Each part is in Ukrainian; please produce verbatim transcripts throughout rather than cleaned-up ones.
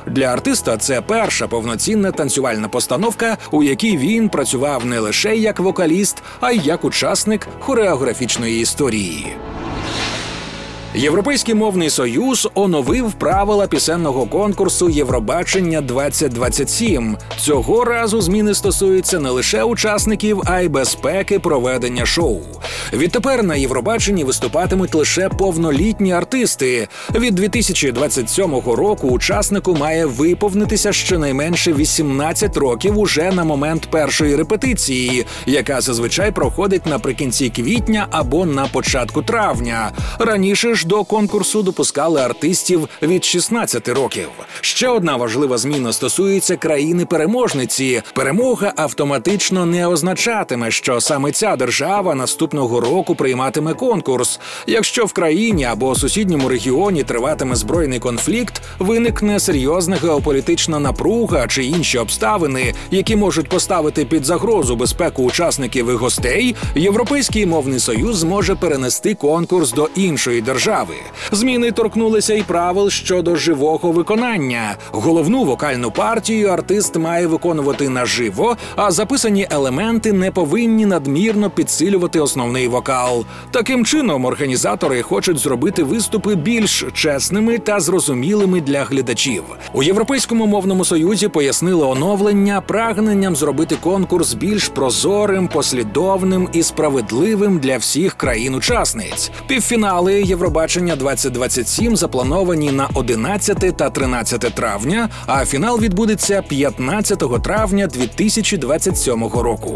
Для артиста це перша повноцінна танцювальна постановка, у якій він працював не лише як вокаліст, а й як учасник хореографічної історії. Європейський мовний союз оновив правила пісенного конкурсу «Євробачення двадцять двадцять сім». Цього разу зміни стосуються не лише учасників, а й безпеки проведення шоу. Відтепер на Євробаченні виступатимуть лише повнолітні артисти. Від дві тисячі двадцять сьомого року учаснику має виповнитися щонайменше вісімнадцять років уже на момент першої репетиції, яка зазвичай проходить наприкінці квітня або на початку травня. Раніше ж до конкурсу допускали артистів від шістнадцяти років. Ще одна важлива зміна стосується країни-переможниці. Перемога автоматично не означатиме, що саме ця держава наступного року прийматиме конкурс. Якщо в країні або сусідньому регіоні триватиме збройний конфлікт, виникне серйозна геополітична напруга чи інші обставини, які можуть поставити під загрозу безпеку учасників і гостей, Європейський мовний союз зможе перенести конкурс до іншої держави. Зміни торкнулися і правил щодо живого виконання. Головну вокальну партію артист має виконувати наживо, а записані елементи не повинні надмірно підсилювати основний вокал. Таким чином, організатори хочуть зробити виступи більш чесними та зрозумілими для глядачів. У Європейському мовному союзі пояснили оновлення прагненням зробити конкурс більш прозорим, послідовним і справедливим для всіх країн-учасниць. Півфінали Євробачення двадцять двадцять сім заплановані на одинадцяте та тринадцяте травня, а фінал відбудеться п'ятнадцятого травня дві тисячі двадцять сьомого року.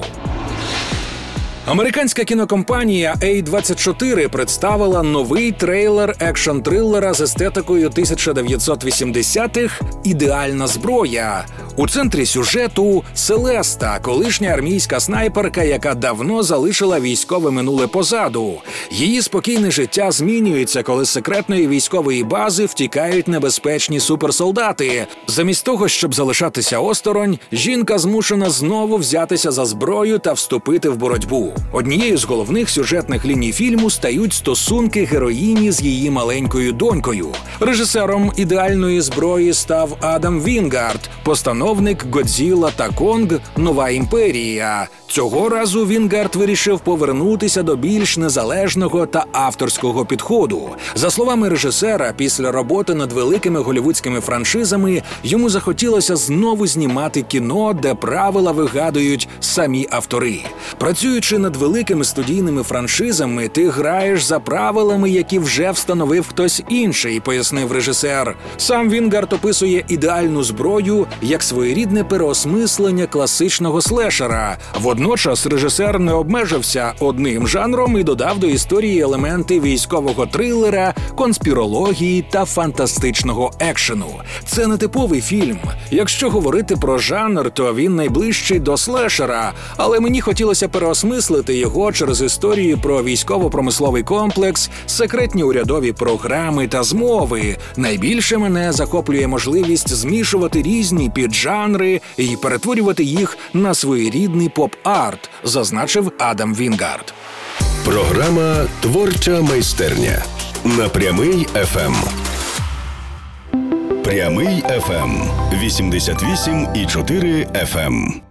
Американська кінокомпанія ей двадцять чотири представила новий трейлер екшн-трилера з естетикою тисяча дев'ятсот вісімдесятих «Ідеальна зброя». У центрі сюжету – Селеста, колишня армійська снайперка, яка давно залишила військове минуле позаду. Її спокійне життя змінюється, коли з секретної військової бази втікають небезпечні суперсолдати. Замість того, щоб залишатися осторонь, жінка змушена знову взятися за зброю та вступити в боротьбу. Однією з головних сюжетних ліній фільму стають стосунки героїні з її маленькою донькою. Режисером «Ідеальної зброї» став Адам Вінгард, постановник «Годзілла та Конг. Нова імперія». Цього разу Вінгард вирішив повернутися до більш незалежного та авторського підходу. За словами режисера, після роботи над великими голлівудськими франшизами йому захотілося знову знімати кіно, де правила вигадують самі автори. Працюючи над великими студійними франшизами, ти граєш за правилами, які вже встановив хтось інший, пояснив режисер. Сам Вінгард описує «Ідеальну зброю» як своєрідне переосмислення класичного слешера. Водночас режисер не обмежився одним жанром і додав до історії елементи військового трилера, конспірології та фантастичного екшену. Це не типовий фільм. Якщо говорити про жанр, то він найближчий до слешера, але мені хотілося переосмислити його через історію про військово-промисловий комплекс, секретні урядові програми та змови. Найбільше мене захоплює можливість змішувати різні піджанри і перетворювати їх на своєрідний поп-арт, зазначив Адам Вінгард. Програма «Творча майстерня» на Прямий еф ем. Прямий еф ем. вісімдесят вісім і чотири еф ем.